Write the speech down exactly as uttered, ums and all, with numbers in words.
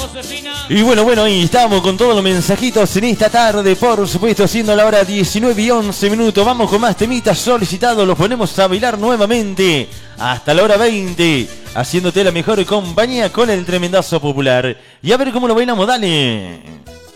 Y bueno, bueno, ahí estamos con todos los mensajitos en esta tarde, por supuesto, siendo la hora diecinueve y once minutos. Vamos con más temitas solicitados, los ponemos a bailar nuevamente hasta la hora veinte, haciéndote la mejor compañía con el tremendazo popular. Y a ver cómo lo bailamos, dale.